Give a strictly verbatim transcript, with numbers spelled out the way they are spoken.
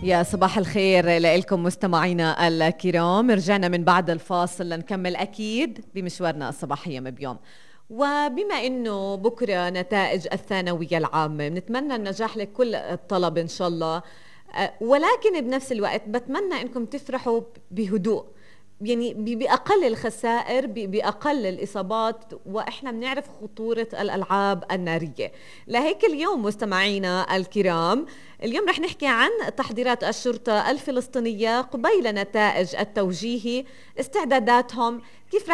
يا صباح الخير لكم مستمعينا الكرام. رجعنا من بعد الفاصل لنكمل أكيد بمشوارنا الصباحية بيوم. وبما أنه بكرة نتائج الثانوية العامة، بنتمنى النجاح لكل الطلب إن شاء الله، ولكن بنفس الوقت بتمنى أنكم تفرحوا بهدوء، يعني بأقل الخسائر، بأقل الإصابات، وإحنا بنعرف خطورة الألعاب النارية. لهيك اليوم مستمعينا الكرام، اليوم رح نحكي عن تحضيرات الشرطة الفلسطينية قبيل نتائج التوجيهي، استعداداتهم، كيف رح